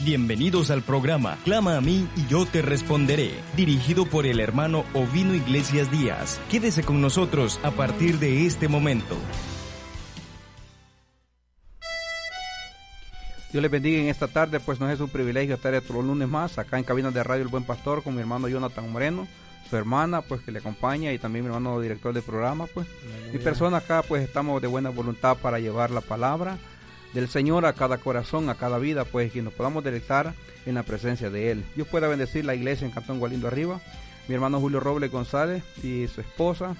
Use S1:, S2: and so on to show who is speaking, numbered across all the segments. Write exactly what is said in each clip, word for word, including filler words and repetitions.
S1: Bienvenidos al programa Clama a mí y yo te responderé, dirigido por el hermano Ovino Iglesias Díaz. Quédese con nosotros a partir de este momento.
S2: Dios les bendiga en esta tarde, pues nos es un privilegio estar otro lunes más acá en Cabina de Radio El Buen Pastor con mi hermano Jonathan Moreno, su hermana pues que le acompaña y también mi hermano director del programa, pues mi persona acá pues estamos de buena voluntad para llevar la palabra del Señor a cada corazón, a cada vida, pues que nos podamos deleitar en la presencia de Él. Dios pueda bendecir la iglesia en Cantón Gualindo Arriba, mi hermano Julio Robles González y su esposa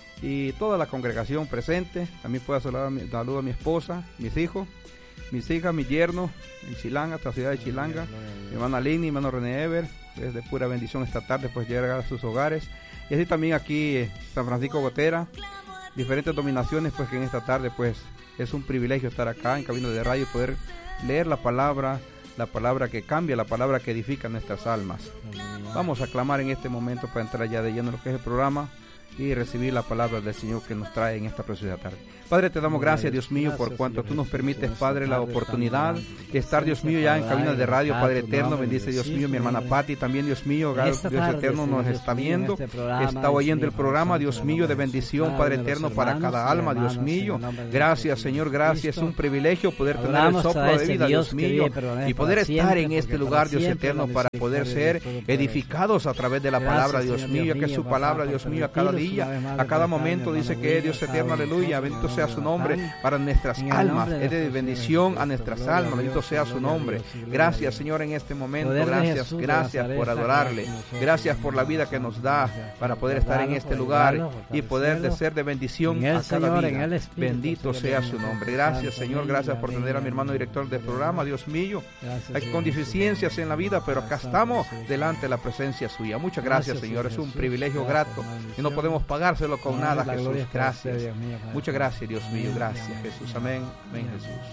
S2: y toda la congregación presente. También pueda saludar a mi, saludo a mi esposa, mis hijos, mis hijas, mis yernos en Chilanga, esta ciudad de Chilanga, mi hermana Lini, mi hermano René Ever. Es de pura bendición esta tarde pues llegar a sus hogares, y así también aquí eh, San Francisco Gotera, diferentes dominaciones, pues que en esta tarde pues es un privilegio estar acá en Cabina de Radio y poder leer la palabra, la palabra que cambia, la palabra que edifica nuestras almas. Vamos a clamar en este momento para entrar ya de lleno en lo que es el programa y recibir la palabra del Señor que nos trae en esta preciosa tarde. Padre, te damos gracias, Dios mío, por cuanto tú nos permites, Padre, la oportunidad de estar, Dios mío, ya en Cabina de Radio, Padre eterno. Bendice, Dios mío, mi hermana Patti, también, Dios mío, Dios eterno nos está viendo, está oyendo el programa, Dios mío, de bendición, Padre eterno, para cada alma, Dios mío. Gracias, Señor, gracias. Es un privilegio poder tener el soplo de vida, Dios mío, y poder estar en este lugar, Dios eterno, para poder ser edificados a través de la palabra, Dios mío, ya que es su palabra, Dios mío, a cada día, a cada momento, dice que Dios eterno, aleluya, bendito sea su nombre para nuestras almas, es de bendición a nuestras almas, bendito sea su nombre. Gracias, Señor, en este momento, gracias, gracias por adorarle, gracias por la vida que nos da para poder estar en este lugar y poder de ser de bendición a cada vida. Bendito sea su nombre. Gracias, Señor, gracias por tener a mi hermano director del programa, Dios mío, hay con deficiencias en la vida, pero acá estamos delante de la presencia suya. Muchas gracias, Señor, es un privilegio grato y no podemos pagárselo con nada, Jesús. Gracias, muchas gracias, Dios mío, gracias, Jesús. Amén, amén, Jesús.